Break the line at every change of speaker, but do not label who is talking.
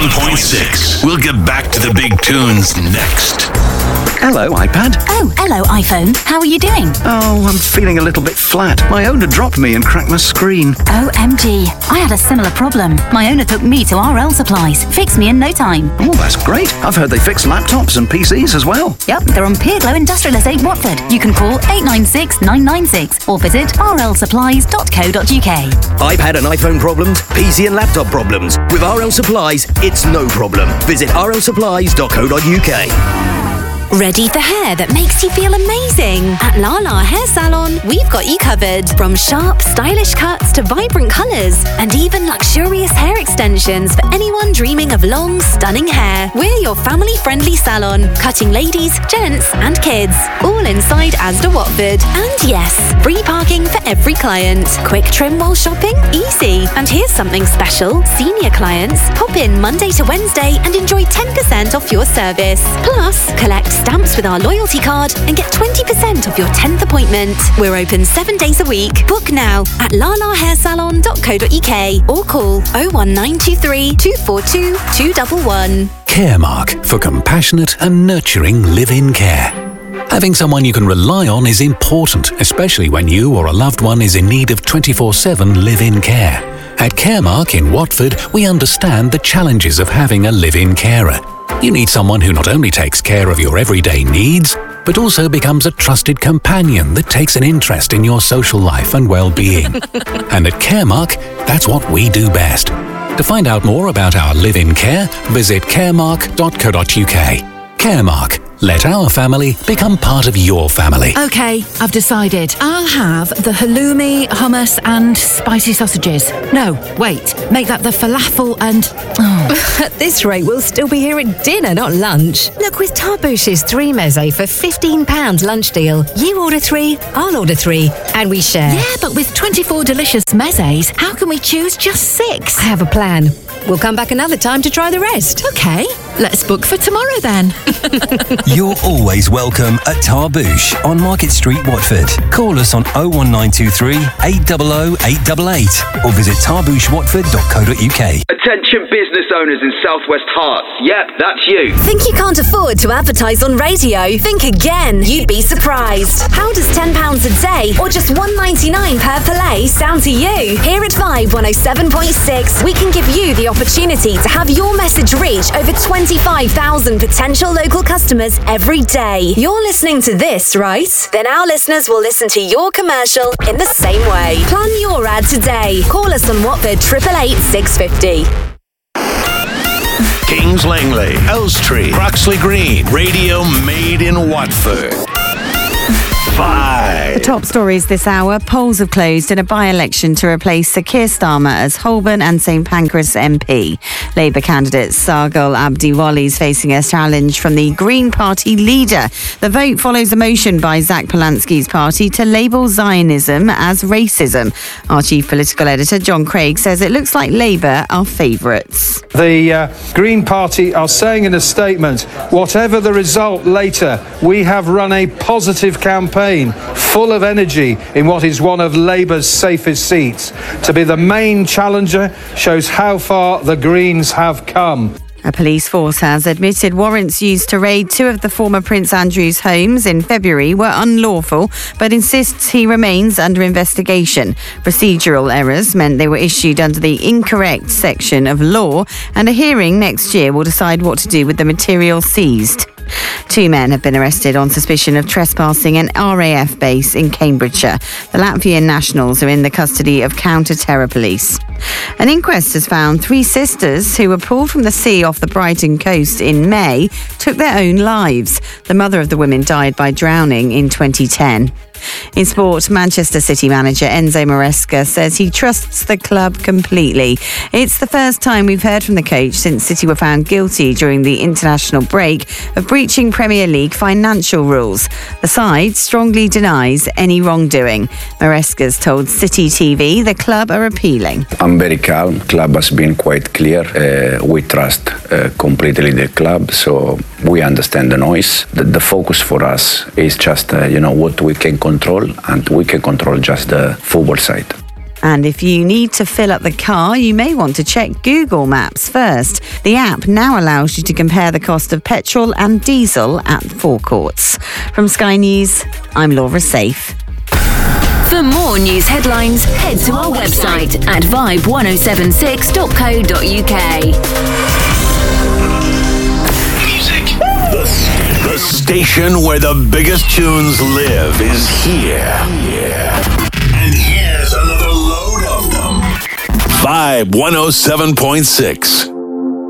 107.6. We'll get back to the big tunes next.
Hello, iPad.
Oh, hello, iPhone. How are you doing?
Oh, I'm feeling a little bit flat. My owner dropped me and cracked my screen.
OMG. I had a similar problem. My owner took me to RL Supplies. Fixed me in no time.
Oh, that's great. I've heard they fix laptops and PCs as well.
Yep, they're on Peerglow Industrial Estate, Watford. You can call 896 996 or visit rlsupplies.co.uk.
iPad and iPhone problems, PC and laptop problems. With RL Supplies, it's no problem. Visit rlsupplies.co.uk.
Ready for hair that makes you feel amazing? At Lala Hair Salon, we've got you covered. From sharp, stylish cuts to vibrant colours and even luxurious hair extensions for anyone dreaming of long, stunning hair. We're your family-friendly salon, cutting ladies, gents and kids. All inside Asda Watford. And yes, free parking for every client. Quick trim while shopping? Easy. And here's something special. Senior clients, pop in Monday to Wednesday and enjoy 10% off your service. Plus, collect stamps with our loyalty card and get 20% off your 10th appointment. We're open 7 days a week. Book now at lalahairsalon.co.uk or call 01923 242 211.
Caremark, for compassionate and nurturing live-in care. Having someone you can rely on is important, especially when you or a loved one is in need of 24/7 live-in care. At Caremark in Watford, we understand the challenges of having a live-in carer. You need someone who not only takes care of your everyday needs, but also becomes a trusted companion that takes an interest in your social life and well-being. And at Caremark, that's what we do best. To find out more about our live-in care, visit caremark.co.uk. Caremark. Let our family become part of your family.
OK, I've decided. I'll have the halloumi, hummus and spicy sausages. No, wait. Make that the falafel and... Oh.
At this rate, we'll still be here at dinner, not lunch. Look, with Tarbouche's 3 meze for £15 lunch deal, you order 3, I'll order 3, and we share.
Yeah, but with 24 delicious mezes, how can we choose just 6?
I have a plan. We'll come back another time to try the rest.
OK, let's book for tomorrow then.
You're always welcome at Tarbouche on Market Street, Watford. Call us on 01923 800 888 or visit tarbouchewatford.co.uk.
Attention business owners in Southwest Hearts. Yep, that's you.
Think you can't afford to advertise on radio? Think again. You'd be surprised. How does £10 a day or just $1.99 per play sound to you? Here at Vibe 107.6, we can give you the opportunity to have your message reach over 25,000 potential local customers every day. You're listening to this, right? Then our listeners will listen to your commercial in the same way. Plan your ad today. Call us on Watford 888 650.
Kings Langley, Elstree, Croxley Green, radio made in Watford.
The top stories this hour. Polls have closed in a by-election to replace Sir Keir Starmer as Holborn and St Pancras MP. Labour candidate Sargol Abdiwali is facing a challenge from the Green Party leader. The vote follows a motion by Zach Polanski's party to label Zionism as racism. Our chief political editor, John Craig, says it looks like Labour are favourites.
The Green Party are saying in a statement, whatever the result later, we have run a positive campaign full of energy in what is one of Labour's safest seats. To be the main challenger shows how far the Greens have come.
A police force has admitted warrants used to raid 2 of the former Prince Andrew's homes in February were unlawful, but insists he remains under investigation. Procedural errors meant they were issued under the incorrect section of law, and a hearing next year will decide what to do with the material seized. 2 men have been arrested on suspicion of trespassing an RAF base in Cambridgeshire. The Latvian nationals are in the custody of counter-terror police. An inquest has found 3 sisters who were pulled from the sea off the Brighton coast in May took their own lives. The mother of the women died by drowning in 2010. In sport, Manchester City manager Enzo Maresca says he trusts the club completely. It's the first time we've heard from the coach since City were found guilty during the international break of breaching Premier League financial rules. The side strongly denies any wrongdoing. Maresca's told City TV the club are appealing.
I'm very calm. Club has been quite clear. We trust completely the club, so we understand the noise. The focus for us is just, what we can control, and we can control just the football side.
And if you need to fill up the car, you may want to check Google Maps first. The app now allows you to compare the cost of petrol and diesel at the forecourts. From Sky News, I'm Laura Safe.
For more news headlines, head to our website at vibe1076.co.uk.
Music. The station where the biggest tunes live is here. And here's another load of them. Vibe 107.6.